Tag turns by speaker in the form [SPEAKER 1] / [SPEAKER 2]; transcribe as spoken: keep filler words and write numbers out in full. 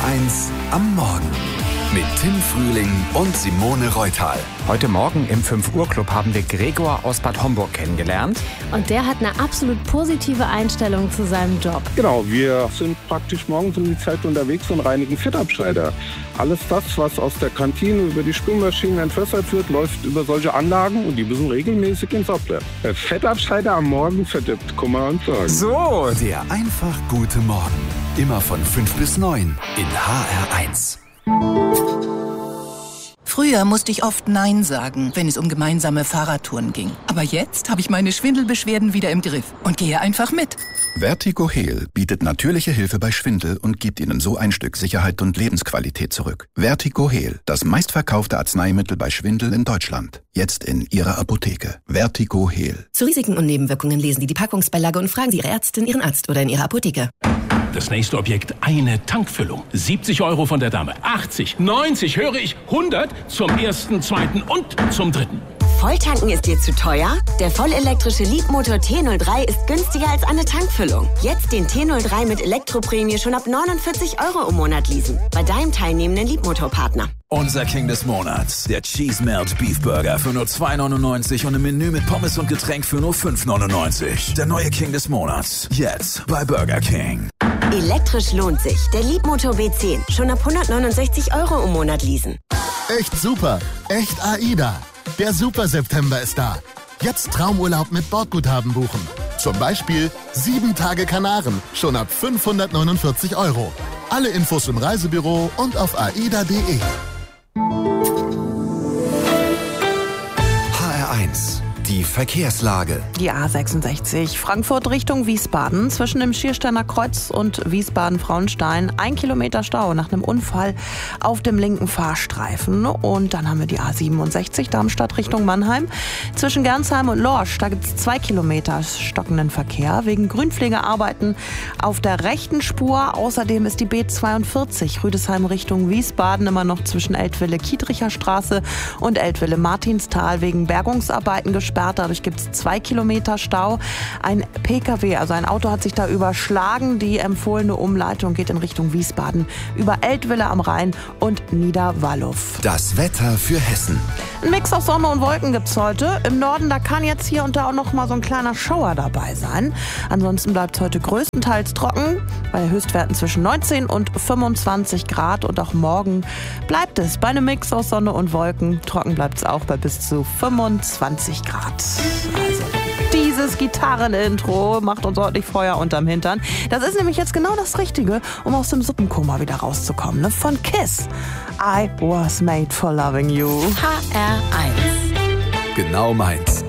[SPEAKER 1] eins am Morgen mit Tim Frühling und Simone Reutal.
[SPEAKER 2] Heute Morgen im fünf Uhr Club haben wir Gregor aus Bad Homburg kennengelernt.
[SPEAKER 3] Und der hat eine absolut positive Einstellung zu seinem Job.
[SPEAKER 4] Genau, wir sind praktisch morgens um die Zeit unterwegs und reinigen Fettabscheider. Alles das, was aus der Kantine über die Spülmaschinen entwässert wird, läuft über solche Anlagen und die müssen regelmäßig ins Abwehr. Der Fettabscheider am Morgen verdirbt Kummer und Sorgen.
[SPEAKER 1] So, der einfach gute Morgen. Immer von fünf bis neun in H R eins.
[SPEAKER 5] Früher musste ich oft Nein sagen, wenn es um gemeinsame Fahrradtouren ging. Aber jetzt habe ich meine Schwindelbeschwerden wieder im Griff und gehe einfach mit.
[SPEAKER 6] Vertigo Heal bietet natürliche Hilfe bei Schwindel und gibt Ihnen so ein Stück Sicherheit und Lebensqualität zurück. Vertigo Heal, das meistverkaufte Arzneimittel bei Schwindel in Deutschland. Jetzt in Ihrer Apotheke. Vertigo Heal.
[SPEAKER 7] Zu Risiken und Nebenwirkungen lesen Sie die Packungsbeilage und fragen Sie Ihre Ärztin, Ihren Arzt oder in Ihrer Apotheke.
[SPEAKER 8] Das nächste Objekt, eine Tankfüllung. siebzig Euro von der Dame. achtzig, neunzig, höre ich, hundert zum ersten, zweiten und zum dritten.
[SPEAKER 9] Volltanken ist dir zu teuer? Der vollelektrische Leapmotor T null drei ist günstiger als eine Tankfüllung. Jetzt den T null drei mit Elektroprämie schon ab neunundvierzig Euro im Monat leasen. Bei deinem teilnehmenden Leapmotor-Partner.
[SPEAKER 10] Unser King des Monats, der Cheese Melt Beef Burger für nur zwei neunundneunzig und im Menü mit Pommes und Getränk für nur fünf neunundneunzig. Der neue King des Monats, jetzt bei Burger King.
[SPEAKER 9] Elektrisch lohnt sich. Der Leapmotor B zehn, schon ab hundertneunundsechzig Euro im Monat leasen.
[SPEAKER 11] Echt super, echt AIDA. Der Super September ist da. Jetzt Traumurlaub mit Bordguthaben buchen. Zum Beispiel sieben Tage Kanaren, schon ab fünfhundertneunundvierzig Euro. Alle Infos im Reisebüro und auf aida punkt de.
[SPEAKER 1] H R eins. Die Verkehrslage.
[SPEAKER 12] Die A sechsundsechzig Frankfurt Richtung Wiesbaden zwischen dem Schiersteiner Kreuz und Wiesbaden-Frauenstein. Ein Kilometer Stau nach einem Unfall auf dem linken Fahrstreifen. Und dann haben wir die A siebenundsechzig Darmstadt Richtung Mannheim. Zwischen Gernsheim und Lorsch, da gibt es zwei Kilometer stockenden Verkehr wegen Grünpflegearbeiten auf der rechten Spur. Außerdem ist die B zweiundvierzig Rüdesheim Richtung Wiesbaden immer noch zwischen Eltville-Kiedricher Straße und Eltville-Martinstal wegen Bergungsarbeiten gesperrt. Dadurch gibt es zwei Kilometer Stau. Ein P K W, also ein Auto, hat sich da überschlagen. Die empfohlene Umleitung geht in Richtung Wiesbaden über Eltville am Rhein und Niederwallow.
[SPEAKER 1] Das Wetter für Hessen.
[SPEAKER 12] Ein Mix aus Sonne und Wolken gibt's heute. Im Norden, da kann jetzt hier und da auch noch mal so ein kleiner Schauer dabei sein. Ansonsten bleibt es heute größtenteils trocken, bei Höchstwerten zwischen neunzehn und fünfundzwanzig Grad. Und auch morgen bleibt es bei einem Mix aus Sonne und Wolken. Trocken bleibt es auch bei bis zu fünfundzwanzig Grad. Also dieses Gitarrenintro macht uns ordentlich Feuer unterm Hintern. Das ist nämlich jetzt genau das Richtige, um aus dem Suppenkoma wieder rauszukommen. Ne? Von Kiss. I was made for loving you.
[SPEAKER 3] H R eins.
[SPEAKER 1] Genau meins.